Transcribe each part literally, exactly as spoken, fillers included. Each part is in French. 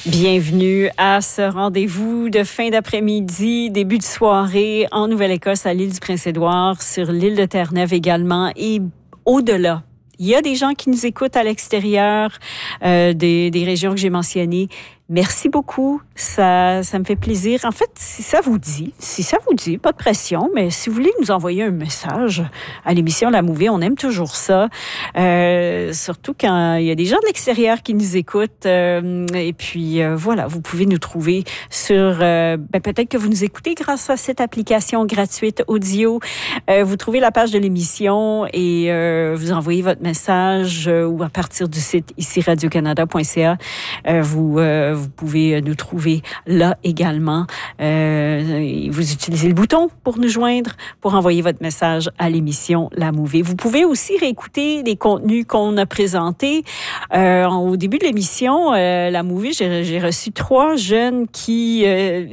Bienvenue à ce rendez-vous de fin d'après-midi, début de soirée en Nouvelle-Écosse, à l'île du Prince-Édouard, sur l'île de Terre-Neuve également et au-delà. Il y a des gens qui nous écoutent à l'extérieur euh, des, des régions que j'ai mentionnées. Merci beaucoup, ça, ça me fait plaisir. En fait, si ça vous dit, si ça vous dit, pas de pression, mais si vous voulez nous envoyer un message à l'émission La Mouvée, on aime toujours ça. Euh, surtout quand il y a des gens de l'extérieur qui nous écoutent. Euh, et puis euh, voilà, vous pouvez nous trouver sur, euh, ben, peut-être que vous nous écoutez grâce à cette application gratuite audio. Euh, vous trouvez la page de l'émission et euh, vous envoyez votre message euh, ou à partir du site ici radio canada point c a. Euh, vous euh, Vous pouvez nous trouver là également. Euh, vous utilisez le bouton pour nous joindre, pour envoyer votre message à l'émission La Mouvée. Vous pouvez aussi réécouter les contenus qu'on a présentés. Euh, au début de l'émission, euh, La Mouvée, j'ai, j'ai reçu trois jeunes qui euh,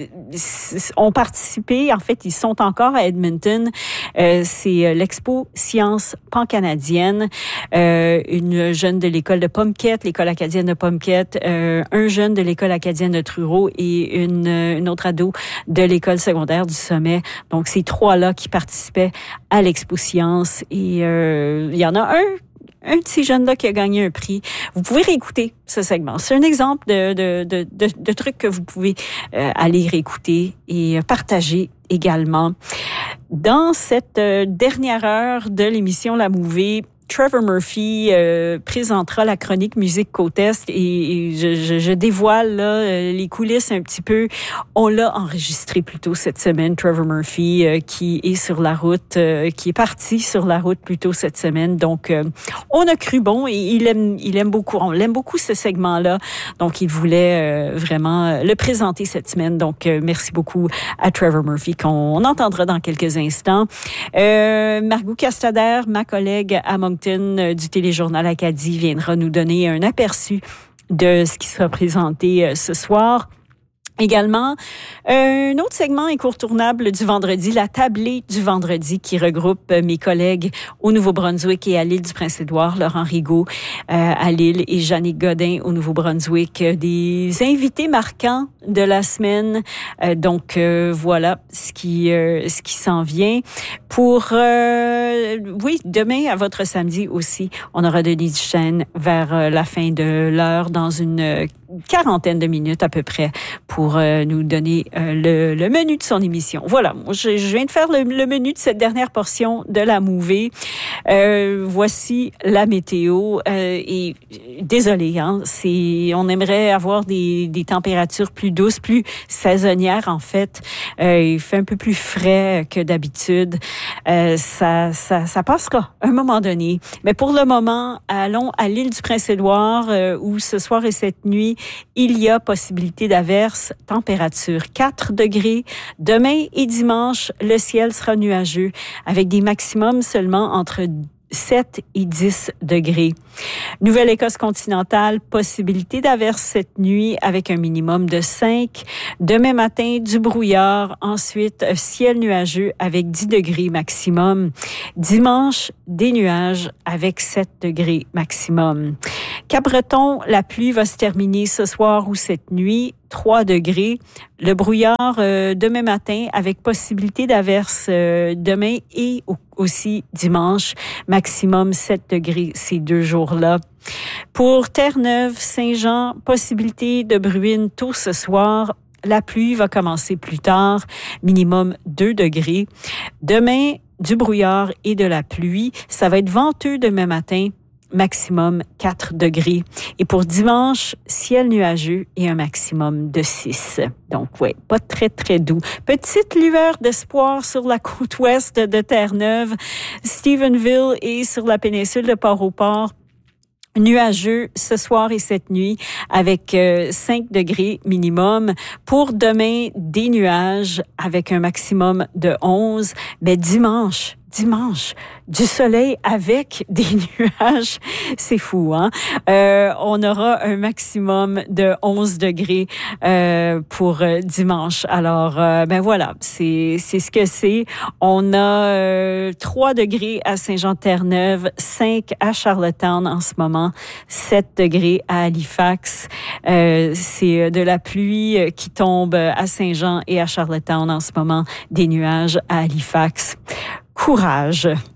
ont participé. En fait, ils sont encore à Edmonton. Euh, c'est l'Expo Sciences Pan-Canadienne. Euh, une jeune de l'école de Pomquet, l'école acadienne de Pomquet. Euh, un jeune de l'école acadienne de Truro et une, une autre ado de l'école secondaire du Sommet. Donc, ces trois-là qui participaient à l'Expo Sciences. Et euh, il y en a un Un de ces jeunes-là qui a gagné un prix. Vous pouvez réécouter ce segment. C'est un exemple de, de, de, de, de trucs que vous pouvez euh, aller réécouter et partager également. Dans cette euh, dernière heure de l'émission La Mouvée, Trevor Murphy euh, présentera la chronique Musique Côte-Est et, et je, je, je dévoile là, les coulisses un petit peu. On l'a enregistré plus tôt cette semaine, Trevor Murphy, euh, qui est sur la route, euh, qui est parti sur la route plus tôt cette semaine. Donc, euh, on a cru bon et il aime, il aime beaucoup, on l'aime beaucoup ce segment-là. Donc, il voulait euh, vraiment le présenter cette semaine. Donc, euh, merci beaucoup à Trevor Murphy qu'on entendra dans quelques instants. Euh, Margot Castader, ma collègue à Moncton, du Téléjournal Acadie, viendra nous donner un aperçu de ce qui sera présenté ce soir. Également, un autre segment incontournable du vendredi, la tablée du vendredi qui regroupe mes collègues au Nouveau-Brunswick et à l'île du Prince-Édouard, Laurent Rigaud euh, à Lille et Jannick Godin au Nouveau-Brunswick. Des invités marquants de la semaine. Euh, donc euh, voilà ce qui euh, ce qui s'en vient. Pour euh, oui, demain à votre samedi aussi, on aura Denis Duchesne vers euh, la fin de l'heure dans une euh, quarantaine de minutes à peu près pour euh, nous donner euh, le, le menu de son émission. Voilà, je, je viens de faire le, le menu de cette dernière portion de La Mouvée. Euh, voici la météo. Euh, et désolé, hein, c'est, on aimerait avoir des, des températures plus douces, plus saisonnières en fait. Euh, il fait un peu plus frais que d'habitude. Euh, ça, ça, ça passera à un moment donné. Mais pour le moment, allons à l'île du Prince-Édouard euh, où ce soir et cette nuit, il y a possibilité d'averse, température quatre degrés. Demain et dimanche, le ciel sera nuageux avec des maximums seulement entre sept et dix degrés. Nouvelle-Écosse continentale, possibilité d'averse cette nuit avec un minimum de cinq. Demain matin, du brouillard. Ensuite, ciel nuageux avec dix degrés maximum. Dimanche, des nuages avec sept degrés maximum. Cap-Breton, la pluie va se terminer ce soir ou cette nuit. trois degrés. Le brouillard euh, demain matin avec possibilité d'averse euh, demain et aussi dimanche. Maximum sept degrés ces deux jours-là. Pour Terre-Neuve, Saint-Jean, possibilité de bruine tôt ce soir. La pluie va commencer plus tard. Minimum deux degrés. Demain, du brouillard et de la pluie. Ça va être venteux demain matin. Maximum quatre degrés. Et pour dimanche, ciel nuageux et un maximum de six. Donc, ouais, pas très, très doux. Petite lueur d'espoir sur la côte ouest de Terre-Neuve, Stephenville et sur la péninsule de Port-au-Port. Nuageux ce soir et cette nuit avec euh, cinq degrés minimum. Pour demain, des nuages avec un maximum de onze. Mais dimanche, dimanche, du soleil avec des nuages. C'est fou, hein? Euh, on aura un maximum de onze degrés euh, pour dimanche. Alors, euh, ben voilà, c'est c'est ce que c'est. On a euh, trois degrés à Saint-Jean-Terre-Neuve, cinq à Charlottetown en ce moment, sept degrés à Halifax. Euh, c'est de la pluie qui tombe à Saint-Jean et à Charlottetown en ce moment, des nuages à Halifax. Courage!